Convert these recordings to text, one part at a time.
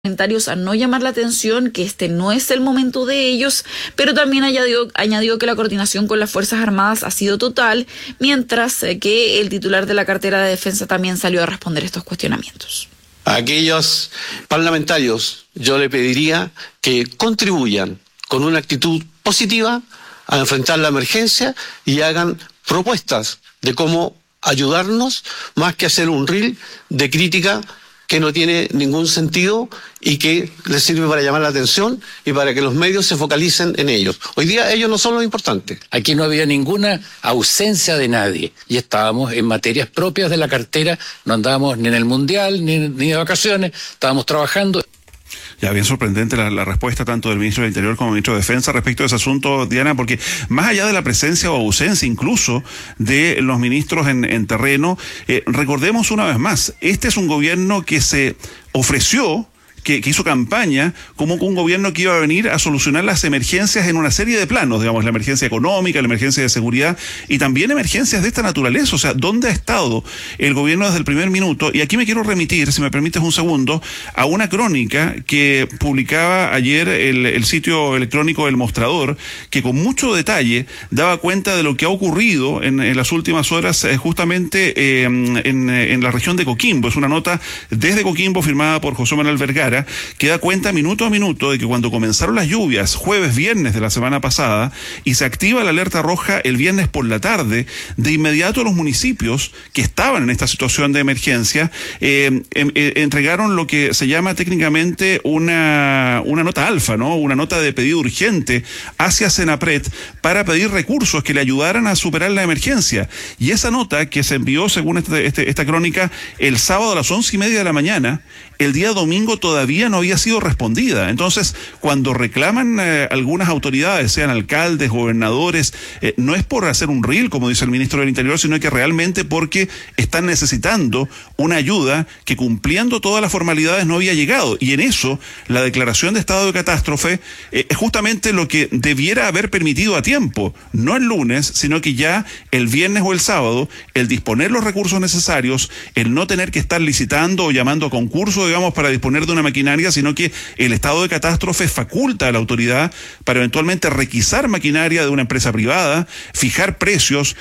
parlamentarios a no llamar la atención, que este no es el momento de ellos, pero también añadió que la coordinación con las Fuerzas Armadas ha sido total, mientras que el titular de la cartera de Defensa también salió a responder estos cuestionamientos. A aquellos parlamentarios yo le pediría que contribuyan con una actitud positiva a enfrentar la emergencia y hagan propuestas de cómo ayudarnos, más que hacer un reel de crítica que no tiene ningún sentido y que les sirve para llamar la atención y para que los medios se focalicen en ellos. Hoy día ellos no son lo importante. Aquí no había ninguna ausencia de nadie y estábamos en materias propias de la cartera, no andábamos ni en el Mundial ni de vacaciones, estábamos trabajando. Ya, bien sorprendente la respuesta tanto del ministro del Interior como del ministro de Defensa respecto a ese asunto, Diana, porque más allá de la presencia o ausencia incluso de los ministros en terreno, recordemos una vez más, este es un gobierno que se ofreció, que hizo campaña como un gobierno que iba a venir a solucionar las emergencias en una serie de planos, digamos, la emergencia económica, la emergencia de seguridad y también emergencias de esta naturaleza. O sea, ¿dónde ha estado el gobierno desde el primer minuto? Y aquí me quiero remitir, si me permites un segundo, a una crónica que publicaba ayer el sitio electrónico El Mostrador, que con mucho detalle daba cuenta de lo que ha ocurrido en las últimas horas justamente en la región de Coquimbo. Es una nota desde Coquimbo firmada por José Manuel Vergara, que da cuenta minuto a minuto de que cuando comenzaron las lluvias jueves, viernes de la semana pasada y se activa la alerta roja el viernes por la tarde, de inmediato los municipios que estaban en esta situación de emergencia entregaron lo que se llama técnicamente una nota alfa, ¿no? Una nota de pedido urgente hacia Senapred para pedir recursos que le ayudaran a superar la emergencia. Y esa nota que se envió, según esta crónica, el sábado a las 11:30 de la mañana, el día domingo todavía no había sido respondida. Entonces, cuando reclaman algunas autoridades, sean alcaldes, gobernadores, no es por hacer un reel, como dice el ministro del Interior, sino que realmente porque están necesitando una ayuda que, cumpliendo todas las formalidades, no había llegado. Y en eso, la declaración de estado de catástrofe es justamente lo que debiera haber permitido a tiempo, no el lunes, sino que ya el viernes o el sábado, el disponer los recursos necesarios, el no tener que estar licitando o llamando a concurso, digamos, para disponer de una maquinaria, sino que el estado de catástrofe faculta a la autoridad para eventualmente requisar maquinaria de una empresa privada, fijar precios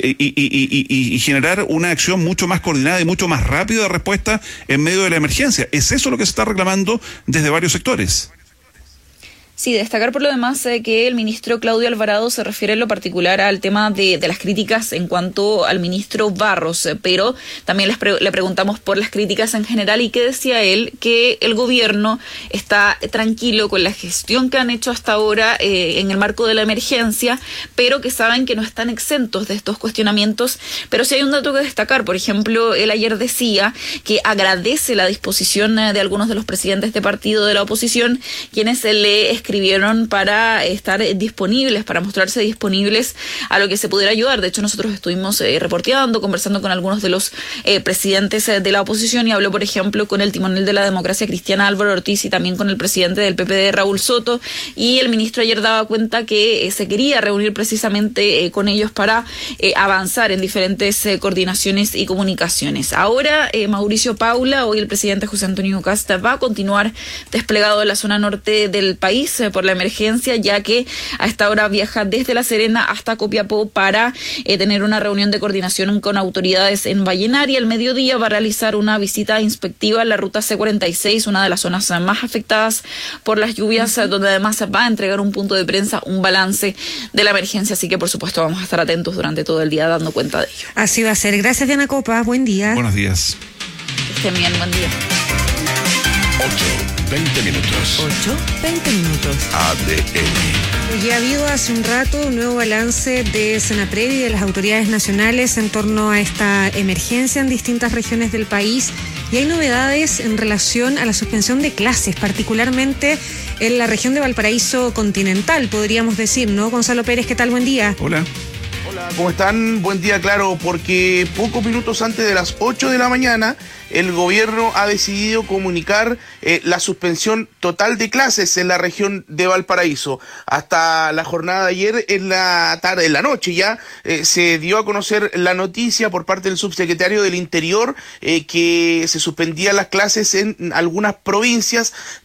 y generar una acción mucho más coordinada y mucho más rápida de respuesta en medio de la emergencia. ¿Es eso lo que se está reclamando desde varios sectores? Sí, destacar por lo demás que el ministro Claudio Alvarado se refiere en lo particular al tema de las críticas en cuanto al ministro Barros, pero también le preguntamos por las críticas en general y que decía él que el gobierno está tranquilo con la gestión que han hecho hasta ahora en el marco de la emergencia, pero que saben que no están exentos de estos cuestionamientos. Pero sí hay un dato que destacar. Por ejemplo, él ayer decía que agradece la disposición de algunos de los presidentes de partido de la oposición, quienes le escribieron para estar disponibles, para mostrarse disponibles a lo que se pudiera ayudar. De hecho, nosotros estuvimos reporteando, conversando con algunos de los presidentes de la oposición y habló, por ejemplo, con el timonel de la democracia cristiana Álvaro Ortiz y también con el presidente del PPD Raúl Soto, y el ministro ayer daba cuenta que se quería reunir precisamente con ellos para avanzar en diferentes coordinaciones y comunicaciones. Ahora, Mauricio Paula, hoy el presidente José Antonio Kast va a continuar desplegado en la zona norte del país por la emergencia, ya que a esta hora viaja desde La Serena hasta Copiapó para tener una reunión de coordinación con autoridades en Vallenar, y al mediodía va a realizar una visita inspectiva en la ruta C46, una de las zonas más afectadas por las lluvias, donde además va a entregar un punto de prensa, un balance de la emergencia, así que por supuesto vamos a estar atentos durante todo el día dando cuenta de ello. Así va a ser. Gracias, Diana Copa. Buen día. Buenos días. Que estén bien, buen día. 8:20 minutos. 8:20 minutos. ADN. Ya ha habido hace un rato un nuevo balance de Senapred y de las autoridades nacionales en torno a esta emergencia en distintas regiones del país. Y hay novedades en relación a la suspensión de clases, particularmente en la región de Valparaíso continental, podríamos decir, ¿no? Gonzalo Pérez, ¿qué tal? Buen día. Hola. ¿Cómo están? Buen día, claro, porque pocos minutos antes de las 8 de la mañana el gobierno ha decidido comunicar la suspensión total de clases en la región de Valparaíso. Hasta la jornada de ayer, en la tarde, en la noche ya, se dio a conocer la noticia por parte del subsecretario del Interior que se suspendían las clases en algunas provincias